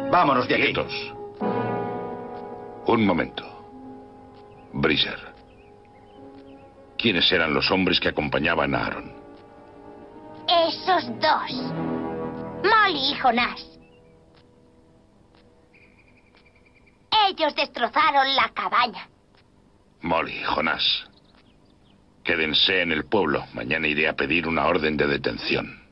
Vámonos de aquí. Quietos. Un momento. Breezer. ¿Quiénes eran los hombres que acompañaban a Aaron? Esos dos. Molly y Jonás. Ellos destrozaron la cabaña. Molly, Jonás. Quédense en el pueblo. Mañana iré a pedir una orden de detención.